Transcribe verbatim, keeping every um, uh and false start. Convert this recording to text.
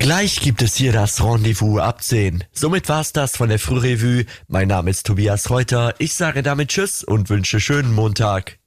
Gleich gibt es hier das Rendezvous ab zehn. Somit war's das von der Frührevue. Mein Name ist Tobias Reuter. Ich sage damit Tschüss und wünsche schönen Montag.